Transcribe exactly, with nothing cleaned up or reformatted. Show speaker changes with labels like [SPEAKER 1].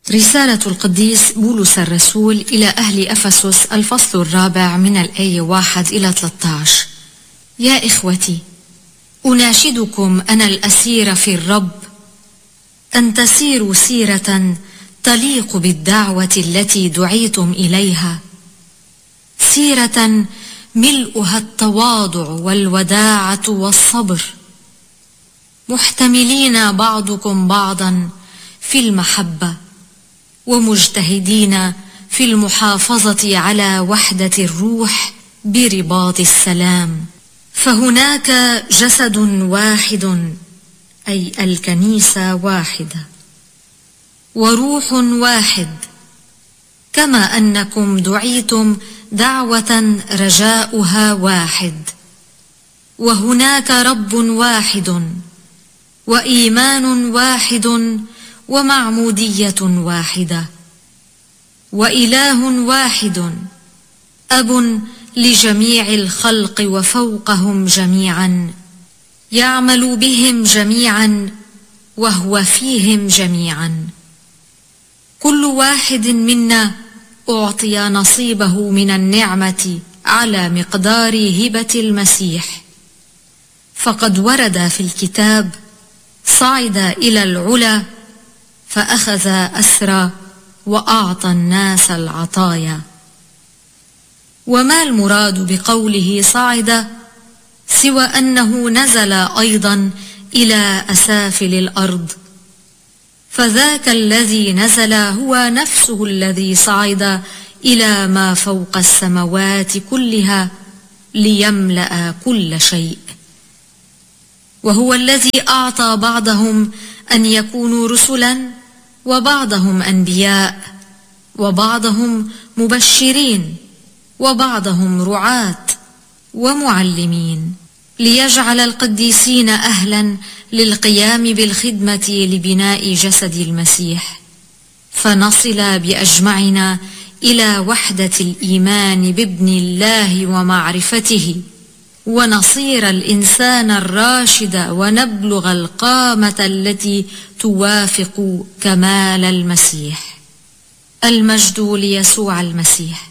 [SPEAKER 1] رسالة القديس بولس الرسول إلى أهل أفسس الفصل الرابع من الآية واحد إلى ثلاثة عشر. يا إخوتي، أناشدكم أنا الأسير في الرب أن تسيروا سيرة تليق بالدعوة التي دعيتم إليها، سيرة ملؤها التواضع والوداعة والصبر، محتملين بعضكم بعضا في المحبة، ومجتهدين في المحافظة على وحدة الروح برباط السلام. فهناك جسد واحد، أي الكنيسة واحدة، وروح واحد، كما أنكم دعيتم دعوة رجاؤها واحد، وهناك رب واحد، وإيمان واحد، ومعمودية واحدة، وإله واحد، أب لجميع الخلق وفوقهم جميعا، يعمل بهم جميعا وهو فيهم جميعا. كل واحد منا أعطي نصيبه من النعمة على مقدار هبة المسيح. فقد ورد في الكتاب: صعد إلى العلا فأخذ أسرى وأعطى الناس العطايا. وما المراد بقوله صعد سوى أنه نزل أيضا إلى أسافل الأرض؟ فذاك الذي نزل هو نفسه الذي صعد إلى ما فوق السماوات كلها ليملأ كل شيء. وهو الذي أعطى بعضهم أن يكونوا رسلا، وبعضهم أنبياء، وبعضهم مبشرين، وبعضهم رعاة ومعلمين، ليجعل القديسين أهلا للقيام بالخدمة لبناء جسد المسيح، فنصل بأجمعنا إلى وحدة الإيمان بابن الله ومعرفته، ونصير الإنسان الراشد، ونبلغ القامة التي توافق كمال المسيح. المجد ليسوع المسيح.